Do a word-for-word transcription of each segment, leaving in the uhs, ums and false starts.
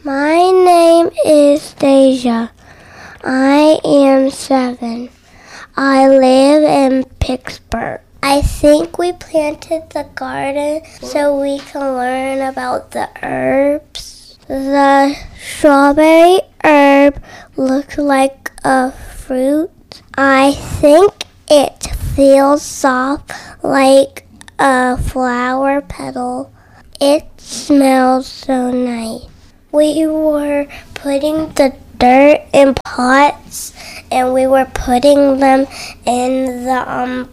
My name is Deja. I am seven. I live in Pittsburgh. I think we planted the garden so we can learn about the herbs. The strawberry herb looks like a fruit. I think it feels soft like a flower petal. It smells so nice. We were putting the dirt in pots and we were putting them in the um,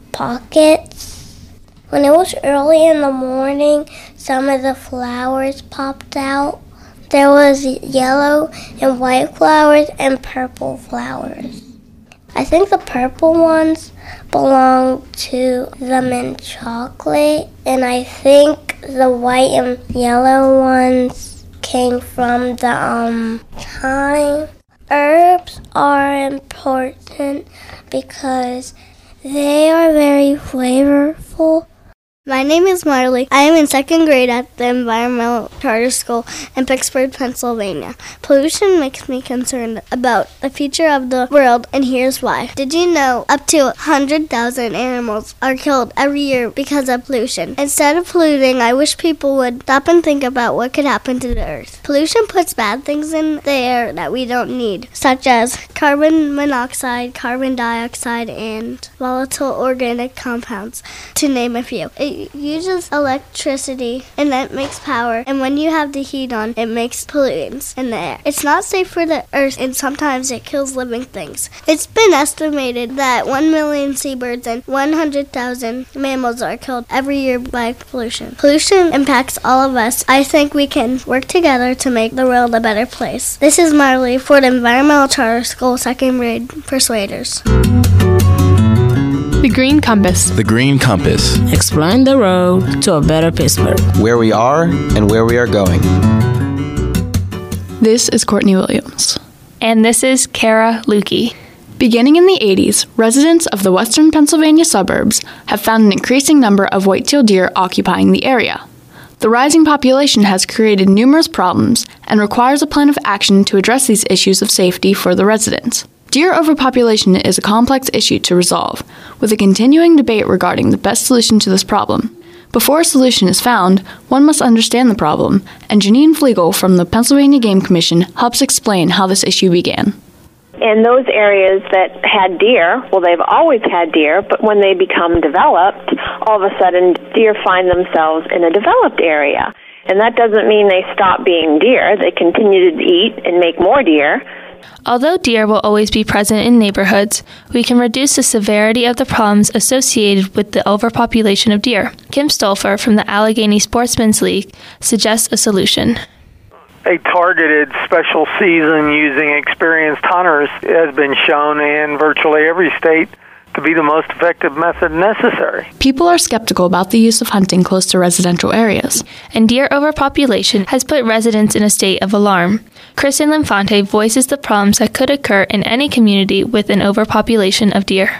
pockets. When it was early in the morning, some of the flowers popped out. There was yellow and white flowers and purple flowers. I think the purple ones belong to the mint chocolate, and I think the white and yellow ones came from the um thyme. Herbs are important because they are very flavorful. My name is Marley. I am in second grade at the Environmental Charter School in Pittsburgh, Pennsylvania. Pollution makes me concerned about the future of the world, and here's why. Did you know up to one hundred thousand animals are killed every year because of pollution? Instead of polluting, I wish people would stop and think about what could happen to the earth. Pollution puts bad things in the air that we don't need, such as carbon monoxide, carbon dioxide, and volatile organic compounds, to name a few. It It uses electricity and that makes power, and when you have the heat on, it makes pollutants in the air. It's not safe for the earth, and sometimes it kills living things. It's been estimated that one million seabirds and one hundred thousand mammals are killed every year by pollution. Pollution impacts all of us. I think we can work together to make the world a better place. This is Marley for the Environmental Charter School second grade Persuaders. The Green Compass. The Green Compass. Exploring the road to a better Pittsburgh. Where we are and where we are going. This is Courtney Williams. And this is Kara Lukey. Beginning in the eighties, residents of the western Pennsylvania suburbs have found an increasing number of white-tailed deer occupying the area. The rising population has created numerous problems and requires a plan of action to address these issues of safety for the residents. Deer overpopulation is a complex issue to resolve, with a continuing debate regarding the best solution to this problem. Before a solution is found, one must understand the problem, and Janine Flegel from the Pennsylvania Game Commission helps explain how this issue began. In those areas that had deer, well, they've always had deer, but when they become developed, all of a sudden deer find themselves in a developed area. And that doesn't mean they stop being deer. They continue to eat and make more deer. Although deer will always be present in neighborhoods, we can reduce the severity of the problems associated with the overpopulation of deer. Kim Stolfer from the Allegheny Sportsman's League suggests a solution. A targeted special season using experienced hunters has been shown in virtually every state to be the most effective method necessary. People are skeptical about the use of hunting close to residential areas. And deer overpopulation has put residents in a state of alarm. Kristen Linfante voices the problems that could occur in any community with an overpopulation of deer.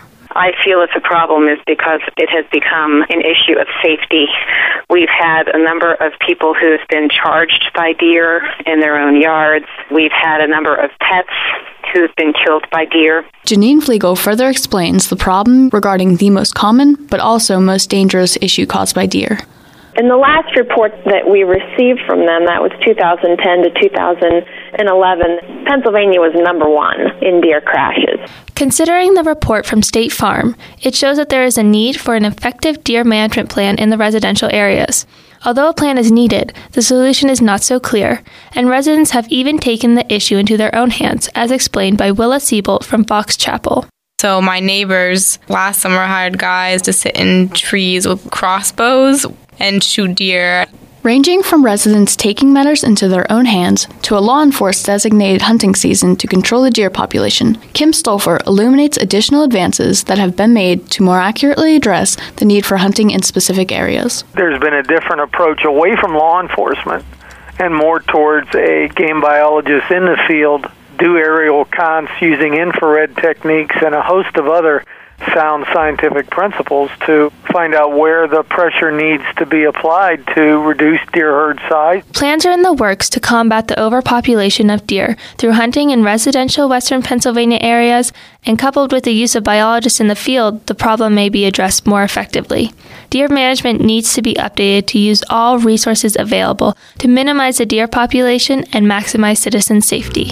I feel it's a problem is because it has become an issue of safety. We've had a number of people who've been charged by deer in their own yards. We've had a number of pets who've been killed by deer. Janine Flegel further explains the problem regarding the most common but also most dangerous issue caused by deer. In the last report that we received from them, that was two thousand ten to two thousand eleven, Pennsylvania was number one in deer crashes. Considering the report from State Farm, it shows that there is a need for an effective deer management plan in the residential areas. Although a plan is needed, the solution is not so clear, and residents have even taken the issue into their own hands, as explained by Willa Siebold from Fox Chapel. So my neighbors last summer hired guys to sit in trees with crossbows and shoot deer. Ranging from residents taking matters into their own hands to a law-enforced-designated hunting season to control the deer population, Kim Stolfer illuminates additional advances that have been made to more accurately address the need for hunting in specific areas. There's been a different approach away from law enforcement and more towards a game biologist in the field, do aerial cons using infrared techniques and a host of other sound scientific principles to find out where the pressure needs to be applied to reduce deer herd size. Plans are in the works to combat the overpopulation of deer through hunting in residential western Pennsylvania areas, and coupled with the use of biologists in the field, the problem may be addressed more effectively. Deer management needs to be updated to use all resources available to minimize the deer population and maximize citizen safety.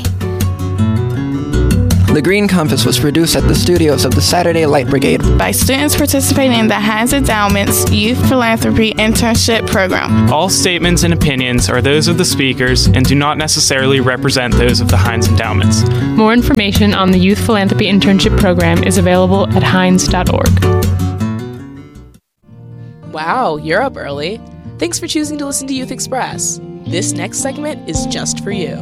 The Green Compass was produced at the studios of the Saturday Light Brigade by students participating in the Heinz Endowment's Youth Philanthropy Internship Program. All statements and opinions are those of the speakers and do not necessarily represent those of the Heinz Endowments. More information on the Youth Philanthropy Internship Program is available at heinz dot org. Wow, you're up early. Thanks for choosing to listen to Youth Express. This next segment is just for you.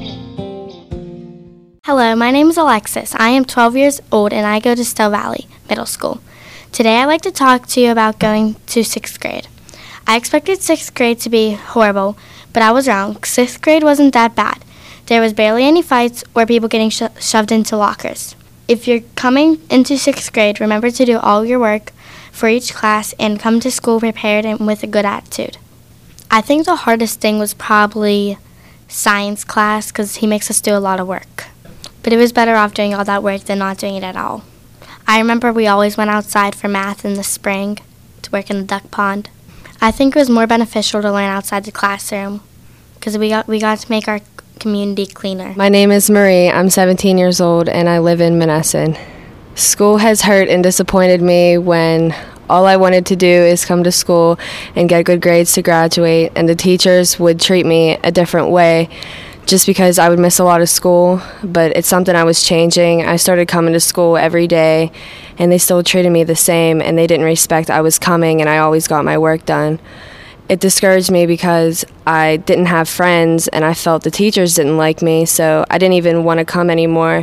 Hello, my name is Alexis. I am twelve years old and I go to Still Valley Middle School. Today I'd like to talk to you about going to sixth grade. I expected sixth grade to be horrible, but I was wrong. sixth grade wasn't that bad. There was barely any fights or people getting sho- shoved into lockers. If you're coming into sixth grade, remember to do all your work for each class and come to school prepared and with a good attitude. I think the hardest thing was probably science class because he makes us do a lot of work. But it was better off doing all that work than not doing it at all. I remember we always went outside for math in the spring to work in the duck pond. I think it was more beneficial to learn outside the classroom because we got we got to make our community cleaner. My name is Marie. I'm seventeen years old and I live in Menneson. School has hurt and disappointed me when all I wanted to do is come to school and get good grades to graduate, and the teachers would treat me a different way just because I would miss a lot of school, but it's something I was changing. I started coming to school every day, and they still treated me the same, and they didn't respect I was coming, and I always got my work done. It discouraged me because I didn't have friends, and I felt the teachers didn't like me, so I didn't even want to come anymore.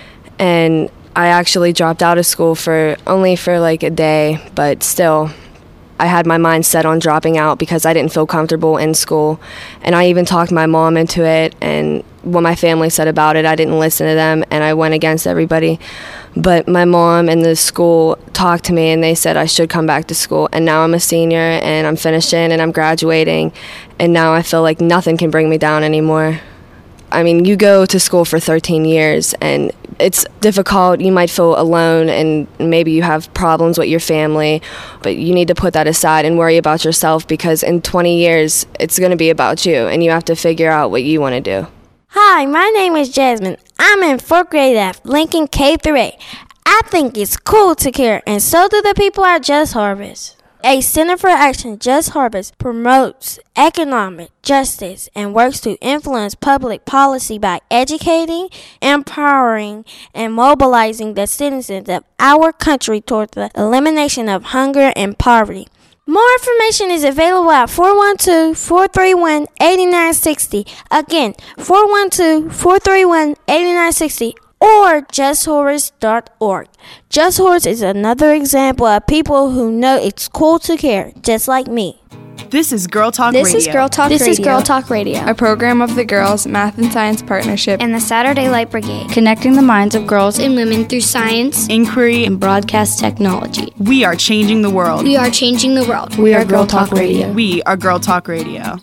And I actually dropped out of school for only for like a day, but still, I had my mind set on dropping out because I didn't feel comfortable in school. And I even talked my mom into it, and what my family said about it, I didn't listen to them, and I went against everybody. But my mom and the school talked to me, and they said I should come back to school. And now I'm a senior, and I'm finishing, and I'm graduating, and now I feel like nothing can bring me down anymore. I mean, you go to school for thirteen years, and it's difficult. You might feel alone, and maybe you have problems with your family, but you need to put that aside and worry about yourself, because in twenty years, it's going to be about you, and you have to figure out what you want to do. Hi, my name is Jasmine. I'm in fourth grade at Lincoln K through eight. I think it's cool to care, and so do the people at Just Harvest. A Center for Action Just Harvest promotes economic justice and works to influence public policy by educating, empowering, and mobilizing the citizens of our country toward the elimination of hunger and poverty. More information is available at four one two, four three one, eight nine six zero. Again, four one two, four three one, eight nine six zero. Or just horse dot org. Just Horse is another example of people who know it's cool to care, just like me. This is Girl Talk this Radio. Is Girl Talk this Radio. is Girl Talk Radio. A program of the Girls Math and Science Partnership and the Saturday Light Brigade. Connecting the minds of girls and women through science, inquiry, and broadcast technology. We are changing the world. We are changing the world. We, we are, are Girl Talk, Talk Radio. We are Girl Talk Radio.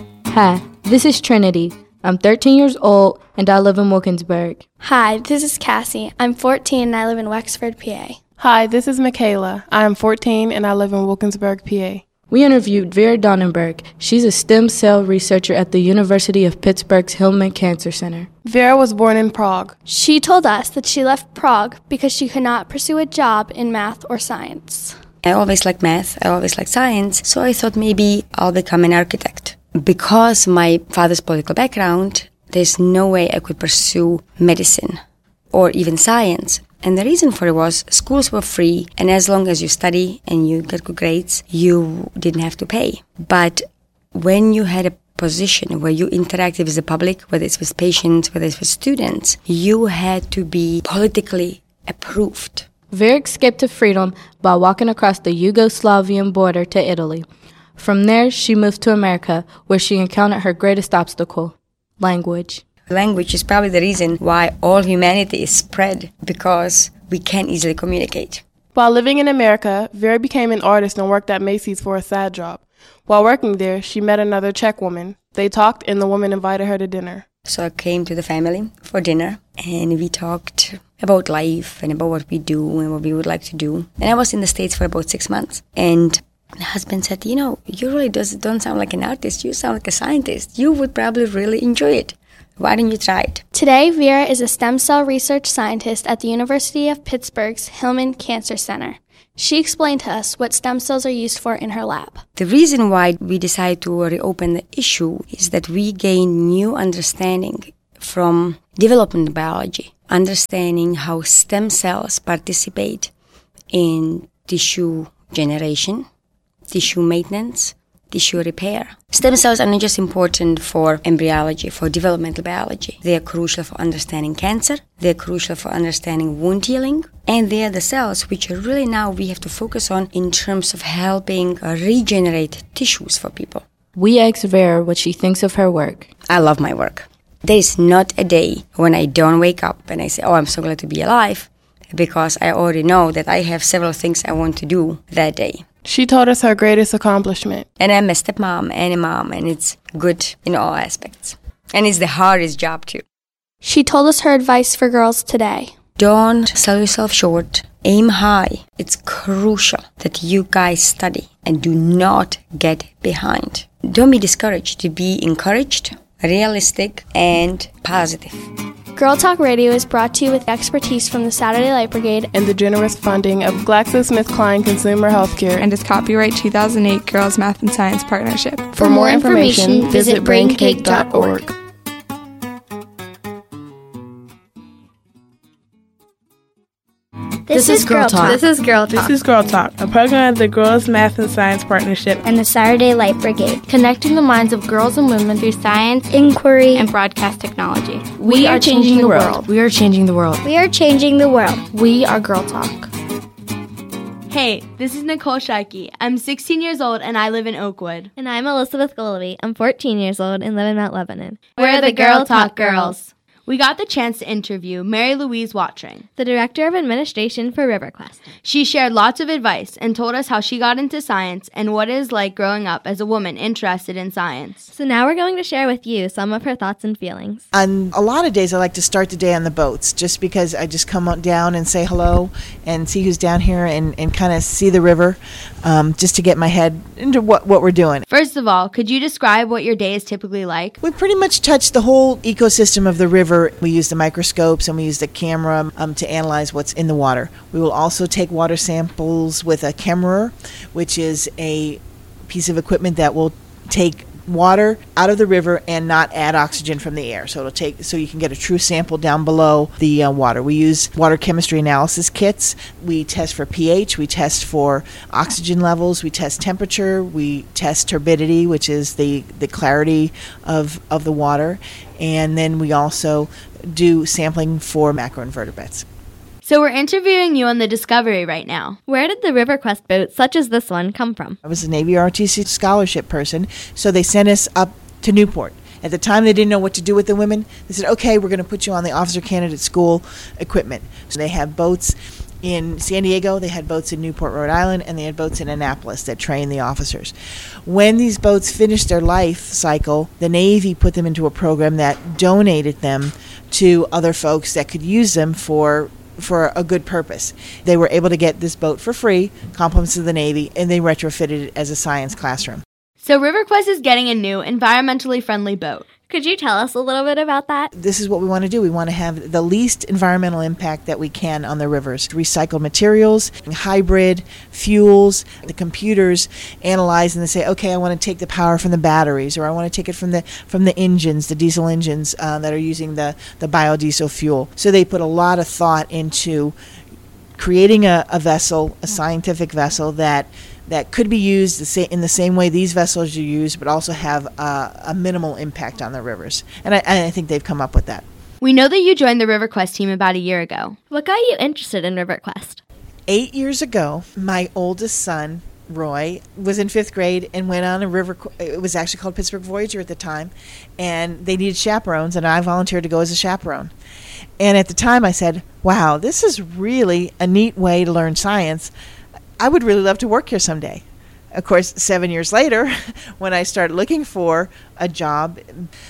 Hi, this is Trinity. I'm thirteen years old, and I live in Wilkinsburg. Hi, this is Cassie. I'm fourteen, and I live in Wexford, P A. Hi, this is Michaela. I am fourteen, and I live in Wilkinsburg, P A. We interviewed Vera Donnenberg. She's a stem cell researcher at the University of Pittsburgh's Hillman Cancer Center. Vera was born in Prague. She told us that she left Prague because she could not pursue a job in math or science. I always liked math, I always liked science, so I thought maybe I'll become an architect. Because my father's political background, there's no way I could pursue medicine or even science. And the reason for it was schools were free, and as long as you study and you get good grades, you didn't have to pay. But when you had a position where you interacted with the public, whether it's with patients, whether it's with students, you had to be politically approved. Vera escaped to freedom by walking across the Yugoslavian border to Italy. From there, she moved to America, where she encountered her greatest obstacle, language. Language is probably the reason why all humanity is spread, because we can't easily communicate. While living in America, Vera became an artist and worked at Macy's for a sad job. While working there, she met another Czech woman. They talked, and the woman invited her to dinner. So I came to the family for dinner, and we talked about life and about what we do and what we would like to do. And I was in the States for about six months. And my husband said, you know, you really does, don't sound like an artist. You sound like a scientist. You would probably really enjoy it. Why don't you try it? Today, Vera is a stem cell research scientist at the University of Pittsburgh's Hillman Cancer Center. She explained to us what stem cells are used for in her lab. The reason why we decided to reopen the issue is that we gain new understanding from development biology, understanding how stem cells participate in tissue generation, tissue maintenance, tissue repair. Stem cells are not just important for embryology, for developmental biology. They are crucial for understanding cancer, they are crucial for understanding wound healing, and they are the cells which are really now we have to focus on in terms of helping regenerate tissues for people. We asked Vera what she thinks of her work. I love my work. There is not a day when I don't wake up and I say, oh, I'm so glad to be alive, because I already know that I have several things I want to do that day. She told us her greatest accomplishment. And I'm a stepmom and a mom, and it's good in all aspects. And it's the hardest job, too. She told us her advice for girls today. Don't sell yourself short. Aim high. It's crucial that you guys study and do not get behind. Don't be discouraged. To be encouraged, realistic, and positive. Girl Talk Radio is brought to you with expertise from the Saturday Light Brigade and the generous funding of GlaxoSmithKline Consumer Healthcare and its copyright two thousand eight Girls Math and Science Partnership. For, For more information, information visit brain cake dot org. This, this is Girl Talk. Talk. This is Girl Talk. This is Girl Talk, a program of the Girls Math and Science Partnership and the Saturday Light Brigade, connecting the minds of girls and women through science, inquiry, and broadcast technology. We, we are changing, changing the world. world. We are changing the world. We are changing the world. We are Girl Talk. Hey, this is Nicole Sharkey. I'm sixteen years old and I live in Oakwood. And I'm Elizabeth Golovy. I'm fourteen years old and live in Mount Lebanon. We're, We're the Girl Talk Girls. We got the chance to interview Mary Louise Watring, the Director of Administration for RiverQuest. She shared lots of advice and told us how she got into science and what it is like growing up as a woman interested in science. So now we're going to share with you some of her thoughts and feelings. On a lot of days, I like to start the day on the boats, just because I just come on down and say hello and see who's down here and, and kind of see the river, um, just to get my head into what, what we're doing. First of all, could you describe what your day is typically like? We pretty much touch the whole ecosystem of the river. We use the microscopes and we use the camera um, to analyze what's in the water. We will also take water samples with a Chemerer, which is a piece of equipment that will take water out of the river and not add oxygen from the air. So it'll take, so you can get a true sample down below the uh, water. We use water chemistry analysis kits. We test for pH. We test for oxygen levels. We test temperature. We test turbidity, which is the, the clarity of, of the water. And then we also do sampling for macroinvertebrates. So we're interviewing you on the Discovery right now. Where did the RiverQuest boat, such as this one, come from? I was a Navy R O T C scholarship person, so they sent us up to Newport. At the time, they didn't know what to do with the women. They said, okay, we're going to put you on the officer candidate school equipment. So they have boats in San Diego, they had boats in Newport, Rhode Island, and they had boats in Annapolis that trained the officers. When these boats finished their life cycle, the Navy put them into a program that donated them to other folks that could use them for for a good purpose. They were able to get this boat for free, compliments of the Navy, and they retrofitted it as a science classroom. So RiverQuest is getting a new environmentally friendly boat. Could you tell us a little bit about that? This is what we want to do. We want to have the least environmental impact that we can on the rivers. Recycled materials, hybrid fuels. The computers analyze and they say, okay, I want to take the power from the batteries, or I want to take it from the from the engines, the diesel engines uh, that are using the, the biodiesel fuel. So they put a lot of thought into creating a, a vessel, a scientific vessel that that could be used the sa- in the same way these vessels are used, but also have uh, a minimal impact on the rivers. And I, and I think they've come up with that. We know that you joined the RiverQuest team about a year ago. What got you interested in RiverQuest? Eight years ago, my oldest son, Roy, was in fifth grade and went on a river. It was actually called Pittsburgh Voyager at the time, and they needed chaperones, and I volunteered to go as a chaperone. And at the time I said, wow, this is really a neat way to learn science. I would really love to work here someday. Of course, seven years later, when I started looking for a job,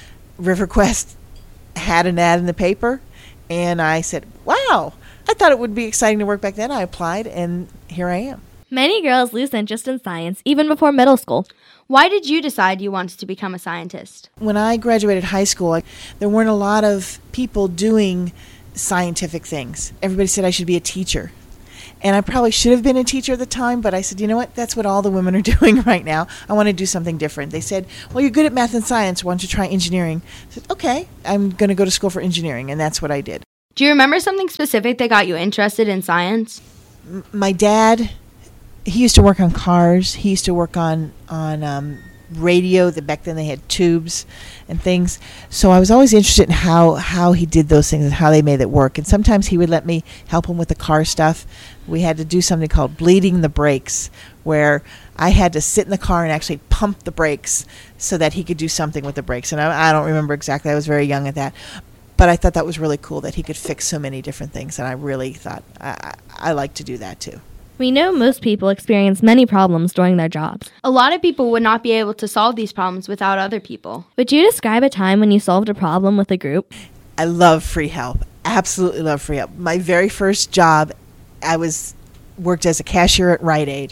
RiverQuest had an ad in the paper, and I said, wow, I thought it would be exciting to work back then. I applied, and here I am. Many girls lose interest in science even before middle school. Why did you decide you wanted to become a scientist? When I graduated high school, there weren't a lot of people doing scientific things. Everybody said I should be a teacher. And I probably should have been a teacher at the time, but I said, you know what, that's what all the women are doing right now. I want to do something different. They said, well, you're good at math and science. Why don't you try engineering? I said, okay, I'm going to go to school for engineering, and that's what I did. Do you remember something specific that got you interested in science? M- my dad, he used to work on cars. He used to work on, on um, radio. That back then they had tubes and things. So I was always interested in how, how he did those things and how they made it work. And sometimes he would let me help him with the car stuff. We had to do something called bleeding the brakes, where I had to sit in the car and actually pump the brakes so that he could do something with the brakes. And I, I don't remember exactly. I was very young at that. But I thought that was really cool that he could fix so many different things. And I really thought I, I, I like to do that too. We know most people experience many problems during their jobs. A lot of people would not be able to solve these problems without other people. Would you describe a time when you solved a problem with a group? I love free help. Absolutely love free help. My very first job, I was worked as a cashier at Rite Aid.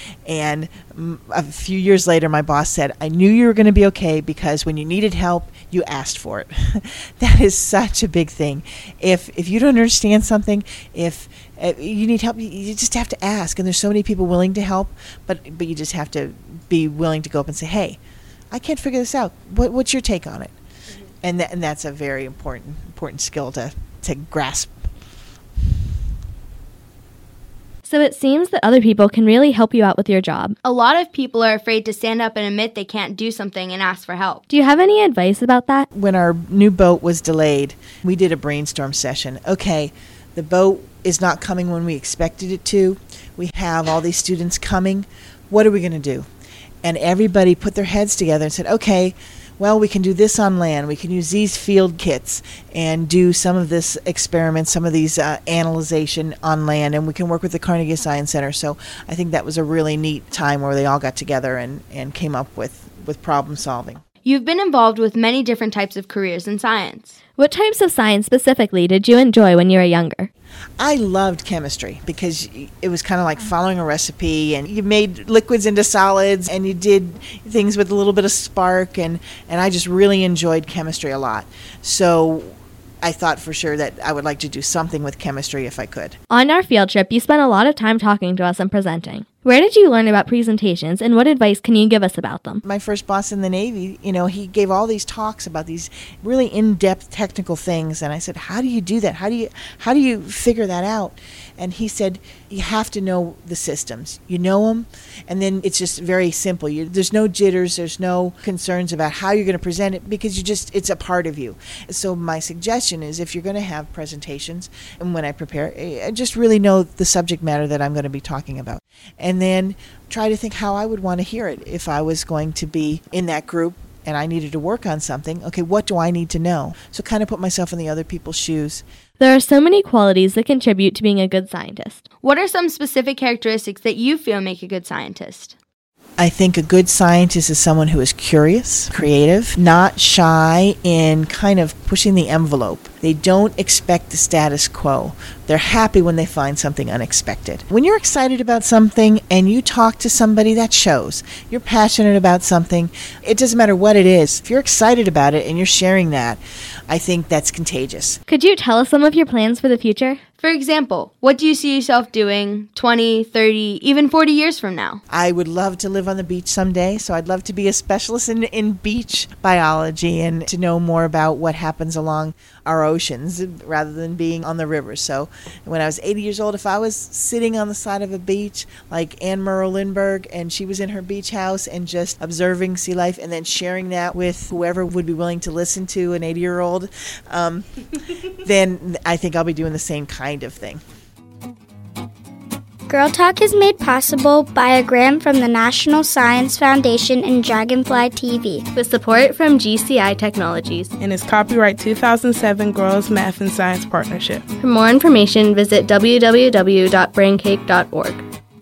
And mm, a few years later, my boss said, I knew you were going to be okay because when you needed help, you asked for it. That is such a big thing. If if you don't understand something, if uh, you need help, you, you just have to ask. And there's so many people willing to help, but but you just have to be willing to go up and say, hey, I can't figure this out. What, what's your take on it? Mm-hmm. And, th- and that's a very important important skill to, to grasp. So it seems that other people can really help you out with your job. A lot of people are afraid to stand up and admit they can't do something and ask for help. Do you have any advice about that? When our new boat was delayed, we did a brainstorm session. Okay, the boat is not coming when we expected it to. We have all these students coming. What are we going to do? And everybody put their heads together and said, okay, well, we can do this on land. We can use these field kits and do some of this experiment, some of these uh, analyzation on land, and we can work with the Carnegie Science Center. So I think that was a really neat time where they all got together and, and came up with, with problem solving. You've been involved with many different types of careers in science. What types of science specifically did you enjoy when you were younger? I loved chemistry because it was kind of like following a recipe, and you made liquids into solids, and you did things with a little bit of spark, and, and I just really enjoyed chemistry a lot. So I thought for sure that I would like to do something with chemistry if I could. On our field trip, you spent a lot of time talking to us and presenting. Where did you learn about presentations, and what advice can you give us about them? My first boss in the Navy, you know, he gave all these talks about these really in-depth technical things, and I said, how do you do that? How do you how do you figure that out? And he said, you have to know the systems. You know them, and then it's just very simple. You, there's no jitters, there's no concerns about how you're going to present it because you just it's a part of you. So my suggestion is if you're going to have presentations, and when I prepare, I just really know the subject matter that I'm going to be talking about. And then try to think how I would want to hear it if I was going to be in that group and I needed to work on something. Okay, what do I need to know? So kind of put myself in the other people's shoes. There are so many qualities that contribute to being a good scientist. What are some specific characteristics that you feel make a good scientist? I think a good scientist is someone who is curious, creative, not shy in kind of pushing the envelope. They don't expect the status quo. They're happy when they find something unexpected. When you're excited about something and you talk to somebody, that shows. You're passionate about something. It doesn't matter what it is. If you're excited about it and you're sharing that, I think that's contagious. Could you tell us some of your plans for the future? For example, what do you see yourself doing twenty, thirty, even forty years from now? I would love to live on the beach someday, so I'd love to be a specialist in, in beach biology and to know more about what happens along our oceans rather than being on the river. So when I was eighty years old, if I was sitting on the side of a beach like Anne Murrow Lindbergh and she was in her beach house and just observing sea life and then sharing that with whoever would be willing to listen to an eighty-year-old, um, then I think I'll be doing the same kind of thing. Girl Talk is made possible by a grant from the National Science Foundation and Dragonfly T V, with support from G C I Technologies, and is copyright two thousand seven Girls Math and Science Partnership. For more information, visit w w w dot braincake dot org.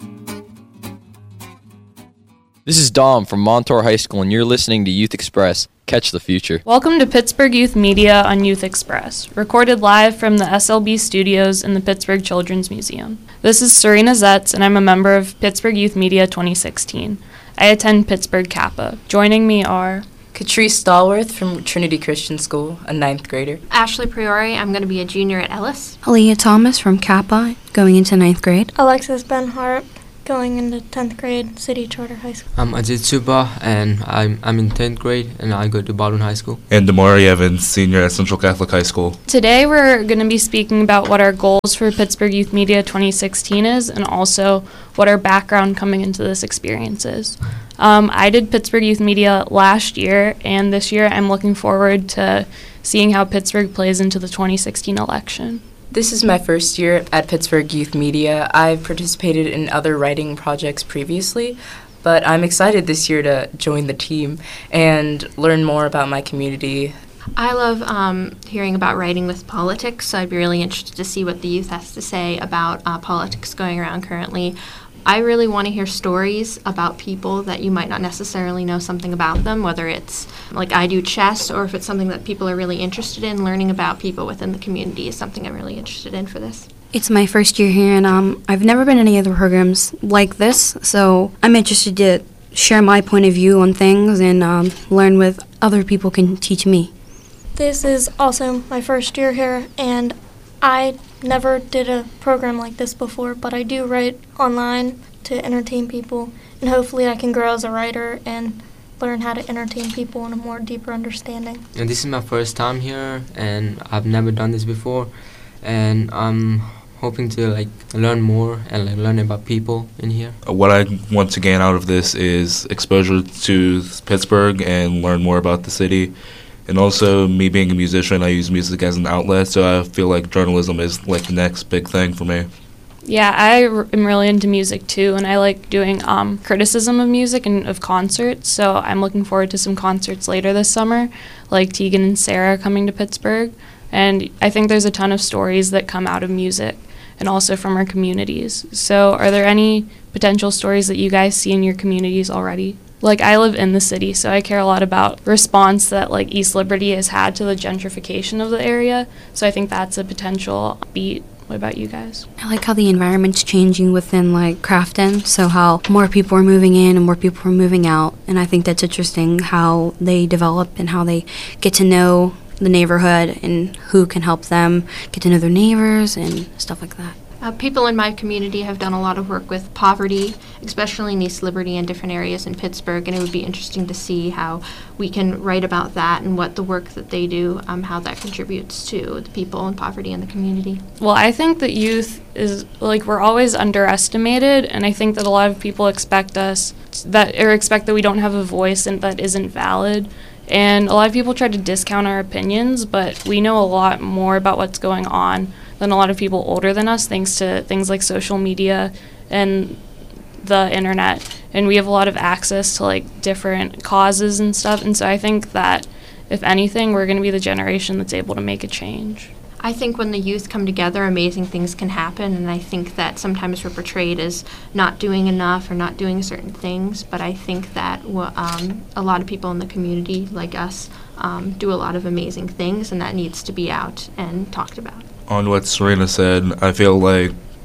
This is Dom from Montour High School, and you're listening to Youth Express. Catch the future. Welcome to Pittsburgh Youth Media on Youth Express, recorded live from the S L B studios in the Pittsburgh Children's Museum. This is Serena Zetz, and I'm a member of Pittsburgh Youth Media twenty sixteen. I attend Pittsburgh Kappa. Joining me are Catrice Stallworth from Trinity Christian School, a ninth grader. Ashley Priori, I'm going to be a junior at Ellis. Aaliyah Thomas from Kappa, going into ninth grade. Alexis Benhart, going into tenth grade, City Charter High School. I'm Ajit Suba, and I'm I'm in tenth grade, and I go to Baldwin High School. And Damari Evans, senior at Central Catholic High School. Today we're going to be speaking about what our goals for Pittsburgh Youth Media twenty sixteen is, and also what our background coming into this experience is. Um, I did Pittsburgh Youth Media last year, and this year I'm looking forward to seeing how Pittsburgh plays into the twenty sixteen election. This is my first year at Pittsburgh Youth Media. I've participated in other writing projects previously, but I'm excited this year to join the team and learn more about my community. I love um, hearing about writing with politics, so I'd be really interested to see what the youth has to say about uh, politics going around currently. I really want to hear stories about people that you might not necessarily know something about them, whether it's like I do chess or if it's something that people are really interested in. Learning about people within the community is something I'm really interested in for this. It's my first year here, and um, I've never been in any other programs like this, so I'm interested to share my point of view on things and um, learn with other people can teach me. This is also my first year here, and I never did a program like this before, but I do write online to entertain people, and hopefully I can grow as a writer and learn how to entertain people in a more deeper understanding. And this is my first time here, and I've never done this before, and I'm hoping to like learn more and like, learn about people in here. What I want to gain out of this is exposure to Pittsburgh and learn more about the city. And also, me being a musician, I use music as an outlet, so I feel like journalism is like the next big thing for me. Yeah, I r- am really into music too, and I like doing um, criticism of music and of concerts, so I'm looking forward to some concerts later this summer, like Tegan and Sarah coming to Pittsburgh. And I think there's a ton of stories that come out of music and also from our communities. So are there any potential stories that you guys see in your communities already? Like, I live in the city, so I care a lot about response that, like, East Liberty has had to the gentrification of the area. So I think that's a potential beat. What about you guys? I like how the environment's changing within, like, Crafton, so how more people are moving in and more people are moving out. And I think that's interesting how they develop and how they get to know the neighborhood and who can help them get to know their neighbors and stuff like that. Uh, people in my community have done a lot of work with poverty, especially in East Liberty and different areas in Pittsburgh, and it would be interesting to see how we can write about that and what the work that they do, um, how that contributes to the people in poverty in the community. Well, I think that youth is, like, we're always underestimated, and I think that a lot of people expect us, that or expect that we don't have a voice and that isn't valid. And a lot of people try to discount our opinions, but we know a lot more about what's going on than a lot of people older than us, thanks to things like social media and the internet. And we have a lot of access to like different causes and stuff. And so I think that if anything, we're going to be the generation that's able to make a change. I think when the youth come together, amazing things can happen, and I think that sometimes we're portrayed as not doing enough or not doing certain things, but I think that um, a lot of people in the community, like us, um, do a lot of amazing things, and that needs to be out and talked about. On what Serena said, I feel like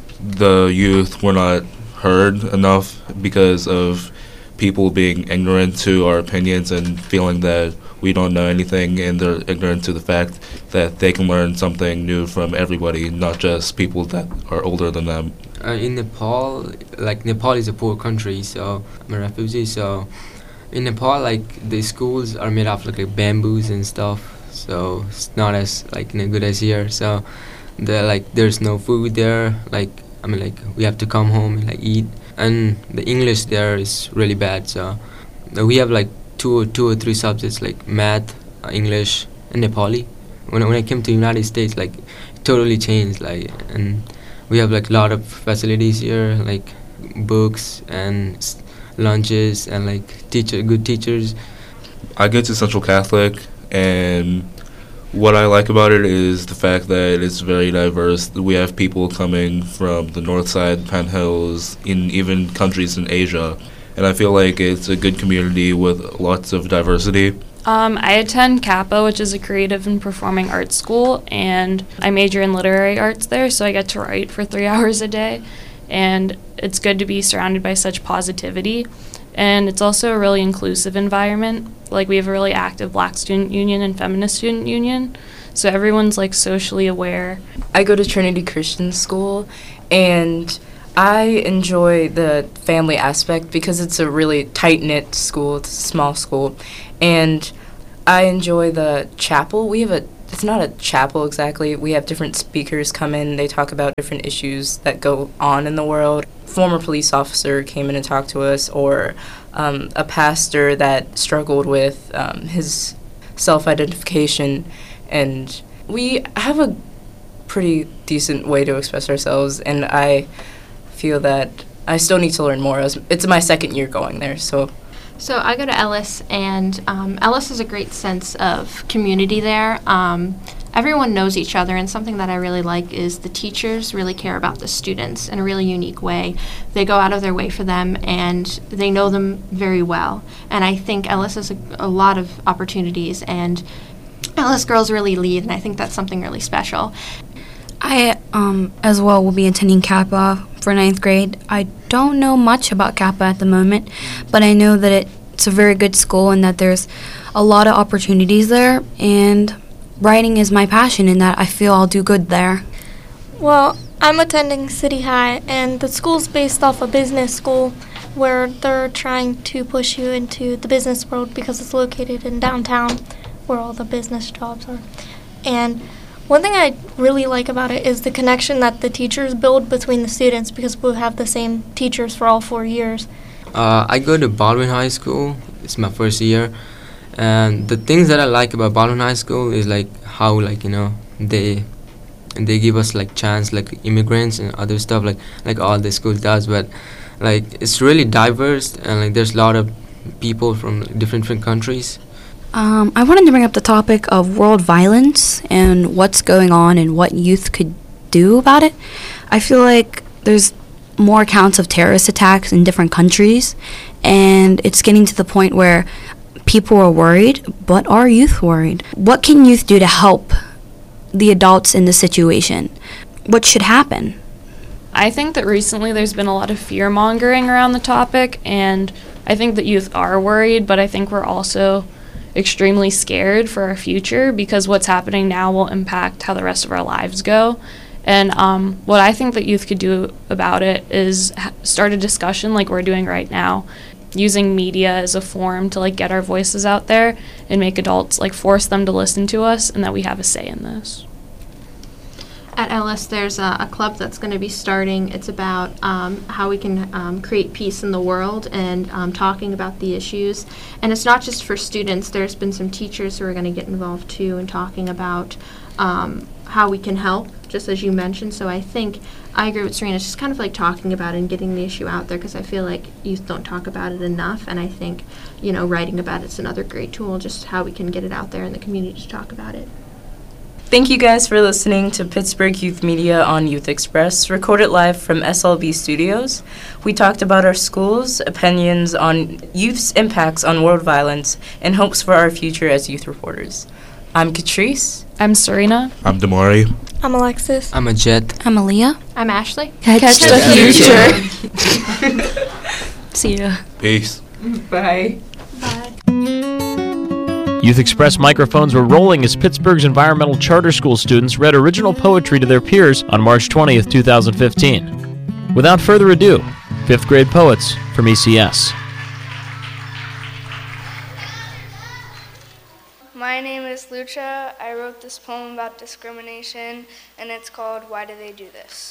the youth were not heard enough because of people being ignorant to our opinions and feeling that we don't know anything, and they're ignorant to the fact that they can learn something new from everybody, not just people that are older than them. Uh, in Nepal, like Nepal is a poor country, so I'm a refugee, so in Nepal, like the schools are made of like, like bamboos and stuff, so it's not as like you know, good as here. So the like there's no food there. Like I mean, like we have to come home and like eat, and the English there is really bad. So uh, we have like two or two or three subjects like math, uh, English, and Nepali. When I, when I came to the United States, like it totally changed. Like and we have like a lot of facilities here, like books and s- lunches and like teacher, good teachers. I go to Central Catholic, and what I like about it is the fact that it's very diverse. We have people coming from the north side, Penn Hills, in even countries in Asia, and I feel like it's a good community with lots of diversity. Um, I attend Kappa, which is a creative and performing arts school, and I major in literary arts there, so I get to write for three hours a day, and it's good to be surrounded by such positivity. And it's also a really inclusive environment. Like, we have a really active Black student union and feminist student union, so everyone's like socially aware. I go to Trinity Christian School, and I enjoy the family aspect because it's a really tight-knit school. It's a small school, and I enjoy the chapel. We have a, it's not a chapel exactly. We have different speakers come in. They talk about different issues that go on in the world. Former police officer came in and talked to us, or um, a pastor that struggled with um, his self-identification, and we have a pretty decent way to express ourselves, and I feel that I still need to learn more. It's my second year going there, so. So I go to Ellis, and um, Ellis has a great sense of community there. Um, everyone knows each other, and something that I really like is the teachers really care about the students in a really unique way. They go out of their way for them, and they know them very well. And I think Ellis has a, a lot of opportunities, and Ellis girls really lead, and I think that's something really special. I, um, as well, will be attending Kappa for ninth grade. I don't know much about Kappa at the moment, but I know that it, it's a very good school and that there's a lot of opportunities there, and writing is my passion and that I feel I'll do good there. Well, I'm attending City High, and the school's based off a business school where they're trying to push you into the business world because it's located in downtown where all the business jobs are. And one thing I really like about it is the connection that the teachers build between the students because we'll have the same teachers for all four years. Uh, I go to Baldwin High School. It's my first year, and the things that I like about Baldwin High School is like how like you know they they give us like chance like immigrants and other stuff like like all the school does, but like it's really diverse and like there's a lot of people from different different countries. Um, I wanted to bring up the topic of world violence and what's going on and what youth could do about it. I feel like there's more accounts of terrorist attacks in different countries, and it's getting to the point where people are worried, but are youth worried? What can youth do to help the adults in the situation? What should happen? I think that recently there's been a lot of fear-mongering around the topic, and I think that youth are worried, but I think we're also extremely scared for our future because what's happening now will impact how the rest of our lives go. And um, what I think that youth could do about it is ha- start a discussion like we're doing right now, using media as a forum to like get our voices out there and make adults like force them to listen to us and that we have a say in this. At Ellis, there's a, a club that's going to be starting. It's about um, how we can um, create peace in the world and um, talking about the issues. And it's not just for students. There's been some teachers who are going to get involved too and talking about um, how we can help, just as you mentioned. So I think I agree with Serena. It's just kind of like talking about it and getting the issue out there because I feel like youth don't talk about it enough. And I think, you know, writing about it's another great tool, just how we can get it out there in the community to talk about it. Thank you guys for listening to Pittsburgh Youth Media on Youth Express, recorded live from S L B Studios. We talked about our schools, opinions on youth's impacts on world violence, and hopes for our future as youth reporters. I'm Catrice. I'm Serena. I'm Damari. I'm Alexis. I'm Ajit. I'm Aaliyah. I'm Ashley. Catch, Catch the, the future. See ya. Peace. Bye. Bye. Youth Express microphones were rolling as Pittsburgh's environmental charter school students read original poetry to their peers on March twentieth, twenty fifteen. Without further ado, fifth grade poets from E C S. My name is Lucha. I wrote this poem about discrimination, and it's called Why Do They Do This?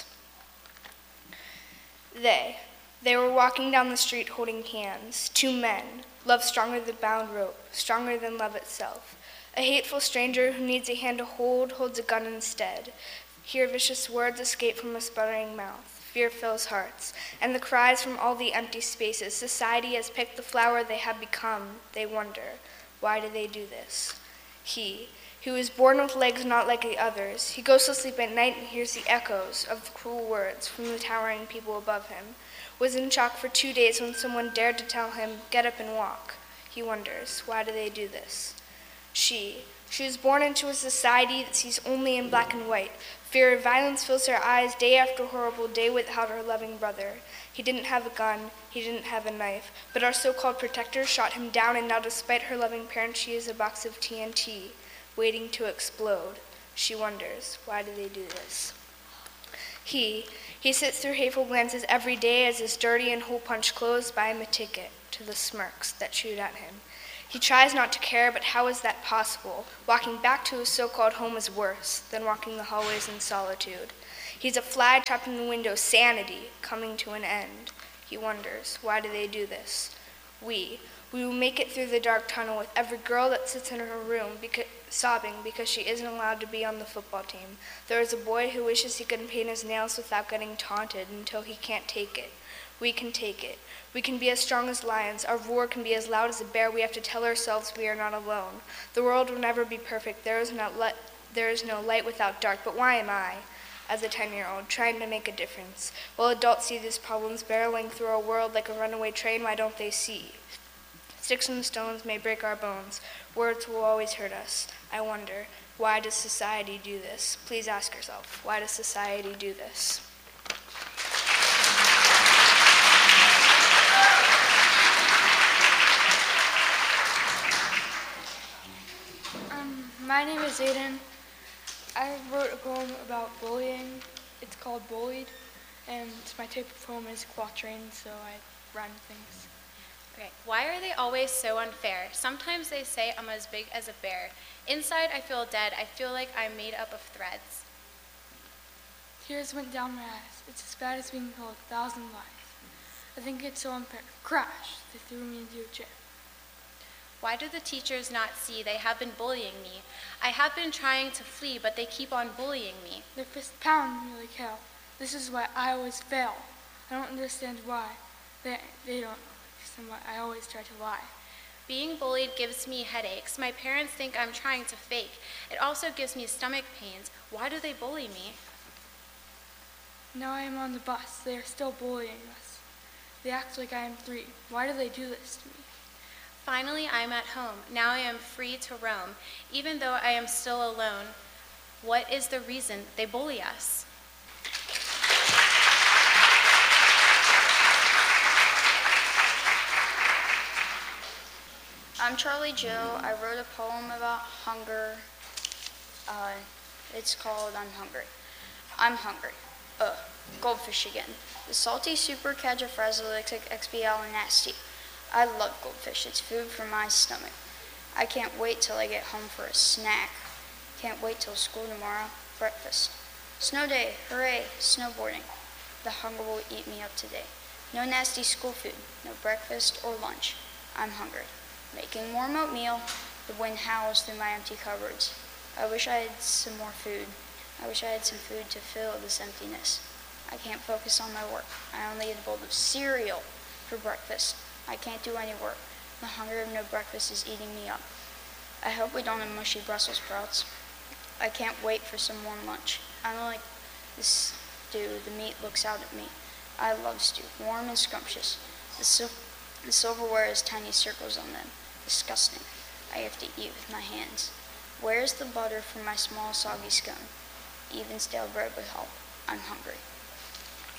They. They were walking down the street holding hands. Two men. Love stronger than bound rope, stronger than love itself. A hateful stranger who needs a hand to hold holds a gun instead. Hear vicious words escape from a sputtering mouth. Fear fills hearts, and the cries from all the empty spaces. Society has picked the flower they have become. They wonder, why do they do this? He, who is born with legs not like the others, he goes to sleep at night and hears the echoes of cruel words from the towering people above him, was in shock for two days when someone dared to tell him, get up and walk. He wonders, why do they do this? She, she was born into a society that sees only in black and white. Fear of violence fills her eyes day after horrible day without her loving brother. He didn't have a gun, he didn't have a knife, but our so-called protectors shot him down, and now despite her loving parents, she is a box of T N T, waiting to explode. She wonders, why do they do this? He, he sits through hateful glances every day as his dirty and hole-punched clothes buy him a ticket to the smirks that shoot at him. He tries not to care, but how is that possible? Walking back to his so-called home is worse than walking the hallways in solitude. He's a fly trapped in the window, sanity coming to an end. He wonders, why do they do this? We, we will make it through the dark tunnel with every girl that sits in her room because, sobbing because she isn't allowed to be on the football team. There is a boy who wishes he could paint his nails without getting taunted until he can't take it. We can take it. We can be as strong as lions. Our roar can be as loud as a bear. We have to tell ourselves we are not alone. The world will never be perfect. There is, not le- there is no light without dark. But why am I, as a ten-year-old, trying to make a difference? While adults see these problems barreling through our world like a runaway train, why don't they see? Sticks and stones may break our bones. Words will always hurt us. I wonder, why does society do this? Please ask yourself, why does society do this? My name is Aiden. I wrote a poem about bullying. It's called Bullied, and my type of poem is quatrain, so I rhyme things. Okay. Why are they always so unfair? Sometimes they say I'm as big as a bear. Inside I feel dead. I feel like I'm made up of threads. Tears went down my eyes. It's as bad as being told a thousand lies. I think it's so unfair. Crash! They threw me into a chair. Why do the teachers not see they have been bullying me? I have been trying to flee, but they keep on bullying me. Their fists pound me like hell. This is why I always fail. I don't understand why. They, they don't understand why I always try to lie. Being bullied gives me headaches. My parents think I'm trying to fake. It also gives me stomach pains. Why do they bully me? Now I am on the bus. They are still bullying us. They act like I am three. Why do they do this to me? Finally, I am at home. Now I am free to roam, even though I am still alone. What is the reason they bully us? I'm Charlie Joe. I wrote a poem about hunger. Uh, it's called I'm Hungry. I'm hungry. Ugh, goldfish again. The salty super califragilisticexpialidocious nasty. I love goldfish. It's food for my stomach. I can't wait till I get home for a snack. Can't wait till school tomorrow. Breakfast. Snow day. Hooray. Snowboarding. The hunger will eat me up today. No nasty school food. No breakfast or lunch. I'm hungry. Making warm oatmeal. The wind howls through my empty cupboards. I wish I had some more food. I wish I had some food to fill this emptiness. I can't focus on my work. I only eat a bowl of cereal for breakfast. I can't do any work. The hunger of no breakfast is eating me up. I hope we don't have mushy Brussels sprouts. I can't wait for some warm lunch. I don't like this stew. The meat looks out at me. I love stew, warm and scrumptious. The, sil- the silverware has tiny circles on them. Disgusting. I have to eat with my hands. Where is the butter for my small soggy scone? Even stale bread would help. I'm hungry.